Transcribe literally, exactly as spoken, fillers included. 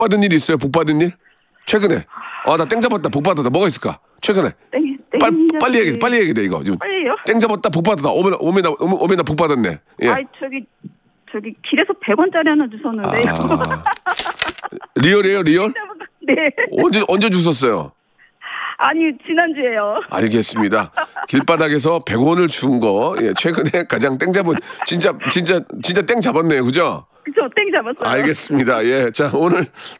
받은 일 있어요? 복 받은 일? 최근에. 아, 나 땡 잡았다. 복 받았다. 뭐가 있을까? 최근에. 땡, 땡 빨리, 잡기. 빨리 얘기해. 빨리 얘기해. 돼, 이거. 지금. 빨리요? 땡 잡았다. 복 받았다. 오메나, 오메나, 오메나 복 받았네. 예. 아이, 저기, 저기, 길에서 백 원짜리 하나 주셨는데. 아. 리얼이에요, 리얼? 네. 언제, 언제 주셨어요? 아니, 지난주에요. 알겠습니다. 길바닥에서 백 원을 준 거, 예, 최근에 가장 땡 잡은, 진짜, 진짜, 진짜 땡 잡았네요. 그죠? 그쵸, 땡 잡았어요. 알겠습니다. 예. 자, 오늘